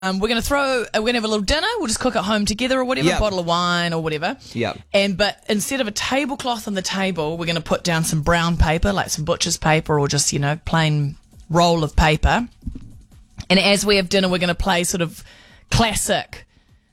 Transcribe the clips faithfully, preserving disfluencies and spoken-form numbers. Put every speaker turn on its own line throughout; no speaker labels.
Um, we're going to throw, uh, we're going to have a little dinner. We'll just cook at home together or whatever,
Yep.
a bottle of wine or whatever.
Yep.
And, but instead of a tablecloth on the table, we're going to put down some brown paper, like some butcher's paper or just, you know, plain roll of paper. And as we have dinner, we're going to play sort of classic,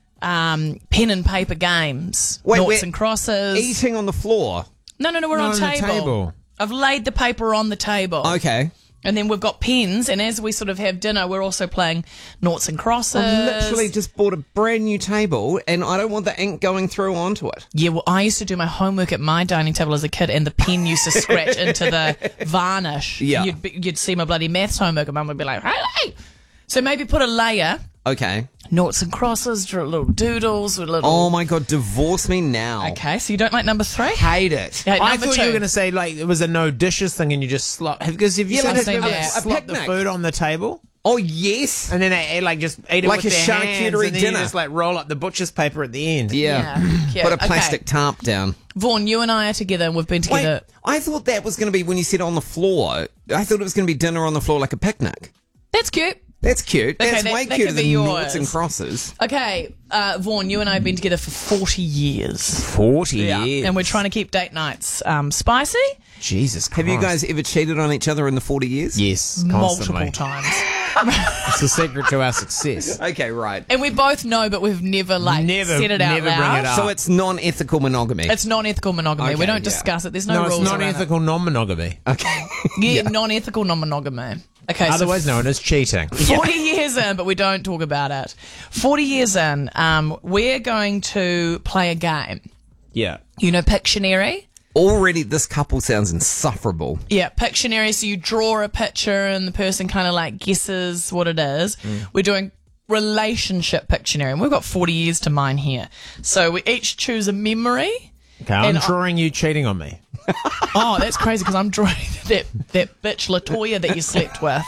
um, pen and paper games.
Wait,
noughts
we're
and crosses.
Eating on the floor.
No, no, no, we're
No,
on,
on the
table.
table.
I've laid the paper on the table.
Okay.
And then we've got pens, and as we sort of have dinner, we're also playing noughts and crosses.
I literally just bought a brand new table, and I don't want the ink going through onto it.
Yeah, well, I used to do my homework at my dining table as a kid, and the pen used to scratch into the varnish.
Yeah.
You'd, be, you'd see my bloody maths homework, and Mum would be like, hey, hey. So maybe put a layer,
Okay.
noughts and crosses, draw little doodles, with little...
Oh my god, divorce me now.
Okay, so you don't like number three?
Hate it.
Yeah,
I
number
thought
two.
you were going to say like it was a no dishes thing and you just slop because if you
Yeah,
seen
like
this
a-
movie,
a-
they
a
slop the
picnic.
food on the table
Oh yes.
and then they ate, like just ate it
Like
with
a
their hands
charcuterie
and then
dinner.
you just like roll up the butcher's paper at the end.
Yeah.
Yeah, cute.
Put a
Okay.
plastic tarp down.
Vaughn, you and I are together, and we've been together...
Wait, I thought that was going to be when you said on the floor. I thought it was going to be dinner on the floor like a picnic.
That's cute.
That's cute.
Okay,
That's
that-
way
that
cuter
could be
than
yours.
noughts and crosses.
Okay, uh, Vaughn, you and I have been together for forty years.
Forty years,
And we're trying to keep date nights um, spicy
Jesus Christ.
Have you guys ever cheated on each other in the forty years?
Yes, constantly.
multiple times.
It's the secret to our success.
Okay, right.
And we both know, but we've never, like,
Never-
said it out
never
loud.
bring it up.
So it's non-ethical monogamy.
It's non-ethical monogamy.
Okay,
we don't
yeah.
discuss it. There's no,
No, it's
rules
not
around
ethical non-monogamy,
okay.
it. Yeah, non-ethical non-monogamy. Okay,
otherwise
so
known as cheating.
forty years in, but we don't talk about it. forty years in, um, we're going to play a game.
Yeah.
You know Pictionary?
Already, this couple sounds insufferable.
Yeah, Pictionary. So you draw a picture and the person kind of like guesses what it is. We're doing relationship Pictionary, and we've got forty years to mine here. So we each choose a memory.
Okay, I'm
And I-
drawing you cheating on me.
Oh, that's crazy because I'm drawing that, that bitch Latoya that you slept with.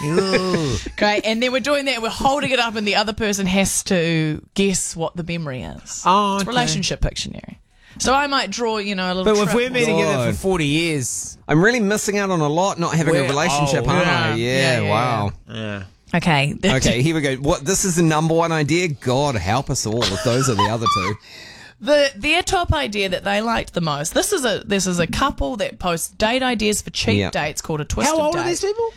Okay, and then we're doing that. We're holding it up, and the other person has to guess what the memory is.
Oh,
It's
okay.
relationship Pictionary. So I might draw, you know, a little.
But if
trip.
we've been together
God.
for forty years,
I'm really missing out on a lot not having a
We're-
relationship,
oh,
aren't
yeah.
I? Yeah,
Yeah, yeah,
wow.
yeah.
Okay.
Okay, here we go. What? This is the number one idea? God help us all if those are the other two.
The their top idea that they liked the most. This is a this is a couple that posts date ideas for cheap
Yeah.
dates called a twisted
How old
date.
are these people?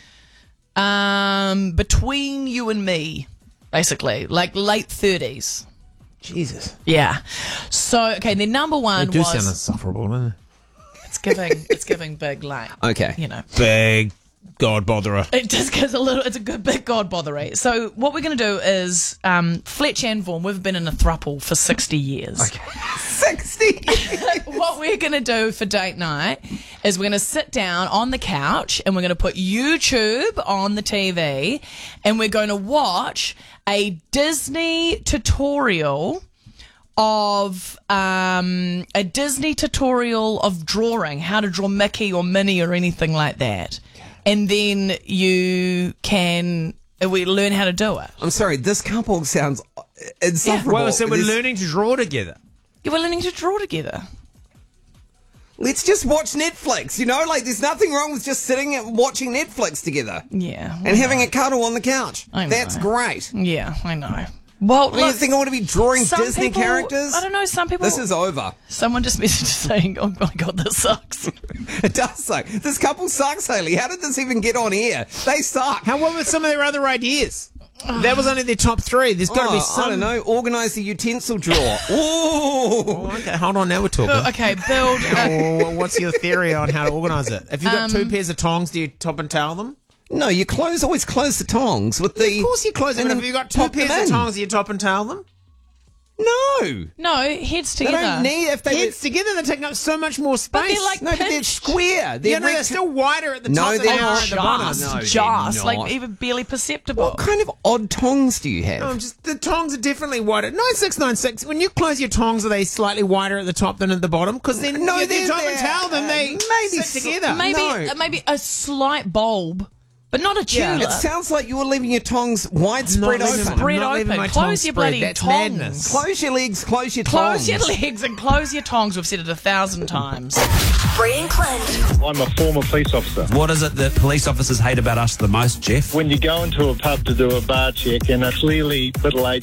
Um, between you and me, basically, like late thirties.
Jesus.
Yeah. So okay, their number one
They do
was
sound insufferable, don't they?
it's giving it's giving big like
Okay.
you know.
Big God botherer.
It just gives a little. It's a good big god bothery. So what we're going to do is um, Fletch and Vaughan. We've been in a throuple for sixty years.
sixty.
What we're going to do for date night is we're going to sit down on the couch and we're going to put YouTube on the T V and we're going to watch a Disney tutorial of um, a Disney tutorial of drawing, how to draw Mickey or Minnie or anything like that. And then you can we learn how to do it.
I'm sorry, this couple sounds insufferable.
Well, so we're
There's-
learning to draw together.
Yeah, we're learning to draw together.
Let's just watch Netflix, you know? Like, there's nothing wrong with just sitting and watching Netflix together.
Yeah.
And having a cuddle on the couch.
I know.
That's great.
Yeah, I know. Well,
Do you
look,
think I want to be drawing
some
Disney
people-
characters?
I don't know. Some people.
This is over.
Someone just messaged saying, "Oh my god, this sucks."
It does suck. This couple sucks, Hayley. How did this even get on air? They suck.
How what were some of their other ideas? That was only their top three. There's got to
Oh,
be some.
I don't know. Organise the utensil drawer. Ooh.
Oh, okay, hold on. Now we're talking.
Well, okay, build. Uh,
Oh, what's your theory on how to organise it? If you've got
Um,
two pairs of tongs, do you top and tail them?
No, you close always close the tongs with the.
Of course you close them.
and
But if
then
you've got two
pop them
pairs of
in.
tongs, do you top and tail them?
No.
no, heads
They
together.
don't need if they.
Heads together, they're taking up so much more space.
But they're like
no, but they're
pinched.
square. They're
yeah, no, they're
rect-
still wider at the
No,
top than
they're
they are
not.
at the bottom.
Just,
No, they're
just
not.
like even barely perceptible.
What kind of odd tongs do you have?
No, I'm just the tongs are definitely wider. Nine six nine six. When you close your tongs, are they slightly wider at the top than at the bottom? Because then
No,
you,
they're
you top and
there.
tail them, they
Maybe
sit
s-
together.
maybe
no.
uh, maybe a slight bulb but not a tulip.
It sounds like you're leaving your tongs widespread
I'm not leaving-
open.
Spread
I'm not leaving
open.
my
Close
tongs
your
spread.
bloody
That's
tongs.
madness.
Close your legs, close your
Close
tongs.
your legs and close your tongs. We've said it a thousand times.
Brie and Clint.
I'm a former police officer.
What is it that police officers hate about us the most, Jeff?
When you go into a pub to do a bar check and a clearly middle-aged